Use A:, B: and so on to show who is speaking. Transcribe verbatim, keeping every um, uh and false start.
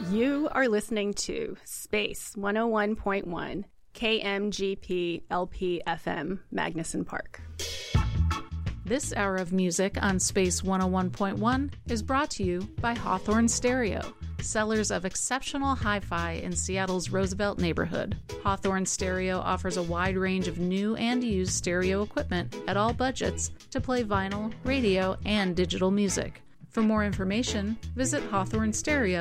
A: You are listening to Space one oh one point one, K M G P L P F M, Magnuson Park.
B: This hour of music on Space one oh one point one is brought to you by Hawthorne Stereo, sellers of exceptional hi-fi in Seattle's Roosevelt neighborhood. Hawthorne Stereo offers a wide range of new and used stereo equipment at all budgets to play vinyl, radio, and digital music. For more information, visit hawthorne stereo